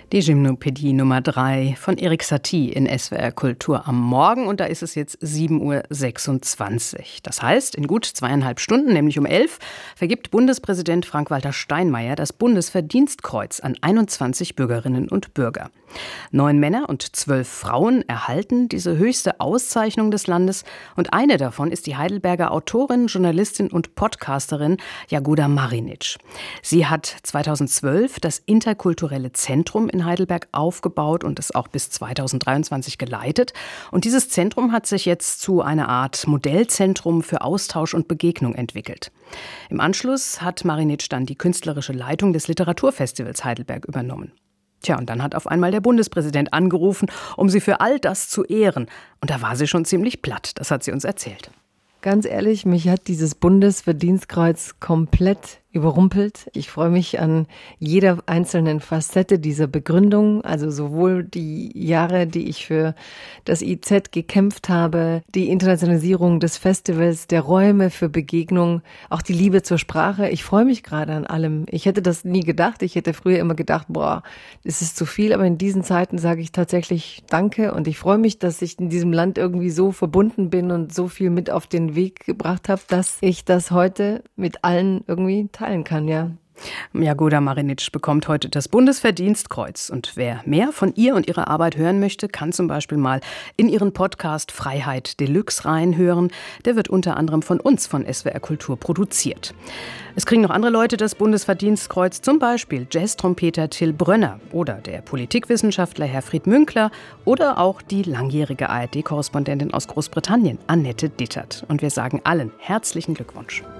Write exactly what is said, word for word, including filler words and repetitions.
Die Gymnopädie Nummer drei von Erik Satie in S W R Kultur am Morgen. Und da ist es jetzt sieben Uhr sechsundzwanzig. Das heißt, in gut zweieinhalb Stunden, nämlich um elf, vergibt Bundespräsident Frank-Walter Steinmeier das Bundesverdienstkreuz an einundzwanzig Bürgerinnen und Bürger. Neun Männer und zwölf Frauen erhalten diese höchste Auszeichnung des Landes. Und eine davon ist die Heidelberger Autorin, Journalistin und Podcasterin Jagoda Marinic. Sie hat zweitausendzwölf das Interkulturelle Zentrum in Heidelberg aufgebaut und es auch bis zweitausenddreiundzwanzig geleitet. Und dieses Zentrum hat sich jetzt zu einer Art Modellzentrum für Austausch und Begegnung entwickelt. Im Anschluss hat Marinic dann die künstlerische Leitung des Literaturfestivals Heidelberg übernommen. Tja, und dann hat auf einmal der Bundespräsident angerufen, um sie für all das zu ehren. Und da war sie schon ziemlich platt, das hat sie uns erzählt. Ganz ehrlich, mich hat dieses Bundesverdienstkreuz komplett überrumpelt. Ich freue mich an jeder einzelnen Facette dieser Begründung, also sowohl die Jahre, die ich für das I Z gekämpft habe, die Internationalisierung des Festivals, der Räume für Begegnung, auch die Liebe zur Sprache. Ich freue mich gerade an allem. Ich hätte das nie gedacht. Ich hätte früher immer gedacht, boah, das ist zu viel. Aber in diesen Zeiten sage ich tatsächlich Danke und ich freue mich, dass ich in diesem Land irgendwie so verbunden bin und so viel mit auf den Weg gebracht habe, dass ich das heute mit allen irgendwie teilen kann, ja. Jagoda Marinic bekommt heute das Bundesverdienstkreuz. Und wer mehr von ihr und ihrer Arbeit hören möchte, kann zum Beispiel mal in ihren Podcast Freiheit Deluxe reinhören. Der wird unter anderem von uns von S W R Kultur produziert. Es kriegen noch andere Leute das Bundesverdienstkreuz, zum Beispiel Jazz-Trompeter Till Brönner oder der Politikwissenschaftler Herfried Münkler oder auch die langjährige A R D-Korrespondentin aus Großbritannien, Annette Dittert. Und wir sagen allen herzlichen Glückwunsch.